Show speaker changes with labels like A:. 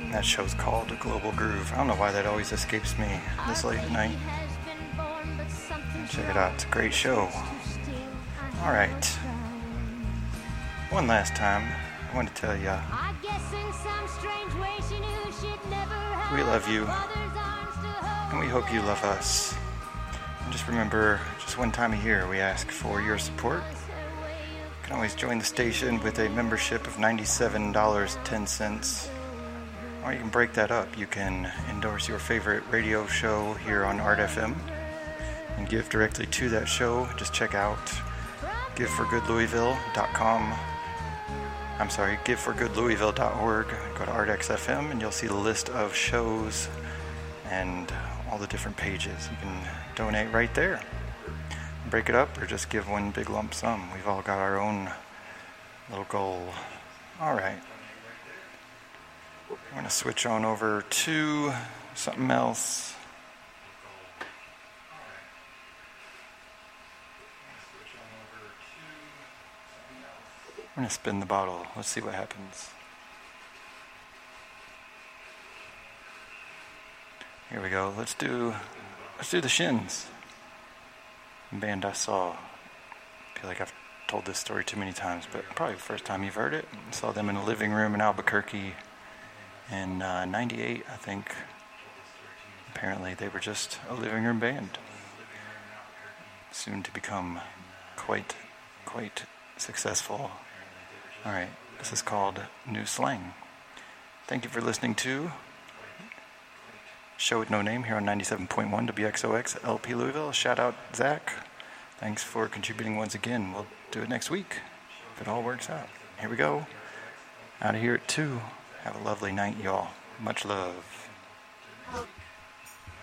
A: That show's called Global Groove. I don't know why that always escapes me this late at night. Check it out. It's a great show. Alright. One last time, I want to tell you, we love you, and we hope you love us. And just remember, just one time a year, we ask for your support. You can always join the station with a membership of $97.10. Or you can break that up. You can endorse your favorite radio show here on Art FM and give directly to that show. Just check out giveforgoodlouisville.com. I'm sorry, giveforgoodlouisville.org. Go to ArtXFM and you'll see the list of shows and all the different pages. You can donate right there. Break it up or just give one big lump sum. We've all got our own little goal. All right. I'm going to switch on over to something else. I'm going to spin the bottle. Let's see what happens. Here we go. Let's do the Shins. Band I saw. I feel like I've told this story too many times, but probably the first time you've heard it. I saw them in a living room in Albuquerque in 98, I think. Apparently they were just a living room band. Soon to become quite successful. Alright, this is called New Slang. Thank you for listening to Show with No Name here on 97.1 WXOX LP Louisville. Shout out Zach. Thanks for contributing once again. We'll do it next week if it all works out. Here we go. Out of here at 2. Have a lovely night, y'all. Much love.